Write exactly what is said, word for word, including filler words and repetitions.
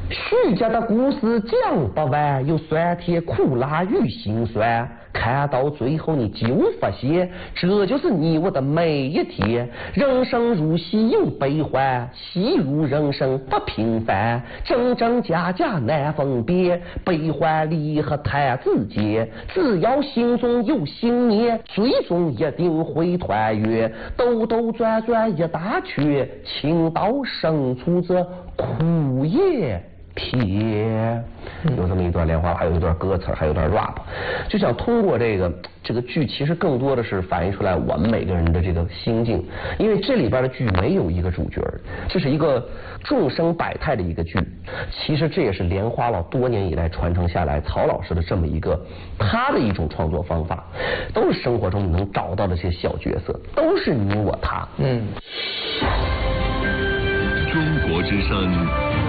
徐家的故事讲不完，有酸甜苦辣与辛酸。看到最后你就发现，这就是你我的每一天。人生如戏有悲欢，戏如人生不平凡。真真假假难分辨，悲欢离合太自间。只要心中有信念，最终一定会团圆。兜兜转转一大圈，情到深处这苦也撇。有这么一段莲花，还有一段歌词，还有一段 rap， 就想通过这个这个剧，其实更多的是反映出来我们每个人的这个心境。因为这里边的剧没有一个主角，这是一个众生百态的一个剧。其实这也是莲花老多年以来传承下来曹老师的这么一个他的一种创作方法，都是生活中你能找到的这些小角色，都是你我他。 嗯。 中国之声